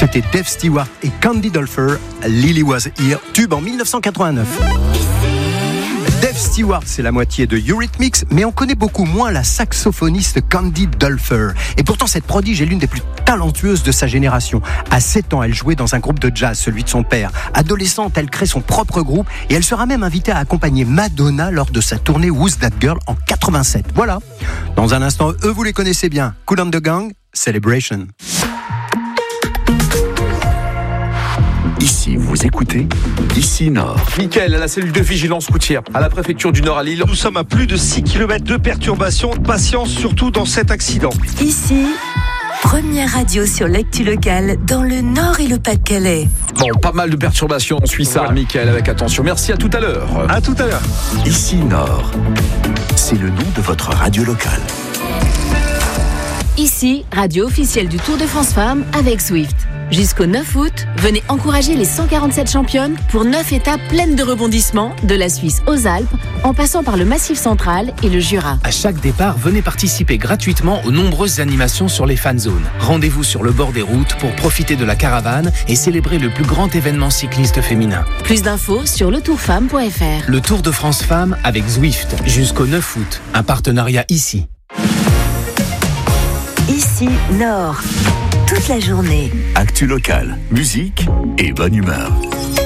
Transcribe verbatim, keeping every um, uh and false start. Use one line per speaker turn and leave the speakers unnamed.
C'était Dave Stewart et Candy Dulfer, Lily Was Here, tube en dix-neuf cent quatre-vingt-neuf. Dave Stewart, c'est la moitié de Eurythmics, mais on connaît beaucoup moins la saxophoniste Candy Dulfer. Et pourtant, cette prodige est l'une des plus talentueuses de sa génération. À sept ans, elle jouait dans un groupe de jazz, celui de son père. Adolescente, elle crée son propre groupe et elle sera même invitée à accompagner Madonna lors de sa tournée Who's That Girl en quatre-vingt-sept. Voilà. Dans un instant, eux, vous les connaissez bien. Kool and the Gang, Celebration.
Ici, vous écoutez Ici Nord.
Mickaël, à la cellule de vigilance routière, à la préfecture du Nord à Lille.
Nous sommes à plus de six kilomètres de perturbations. Patience surtout dans cet accident.
Ici, première radio sur l'actu locale dans le Nord et le Pas-de-Calais.
Bon, pas mal de perturbations, on suit ça, voilà. Mickaël, avec attention. Merci, à tout à l'heure.
À tout à l'heure.
Ici Nord, c'est le nom de votre radio locale.
Ici, radio officielle du Tour de France Femmes avec Zwift. Jusqu'au neuf août, venez encourager les cent quarante-sept championnes pour neuf étapes pleines de rebondissements, de la Suisse aux Alpes, en passant par le Massif central et le Jura.
À chaque départ, venez participer gratuitement aux nombreuses animations sur les fan zones. Rendez-vous sur le bord des routes pour profiter de la caravane et célébrer le plus grand événement cycliste féminin.
Plus d'infos sur le tour femme point f r.
Le Tour de France Femmes avec Zwift, jusqu'au neuf août. Un partenariat ici.
Ici Nord, toute la journée.
Actu locale, musique et bonne humeur.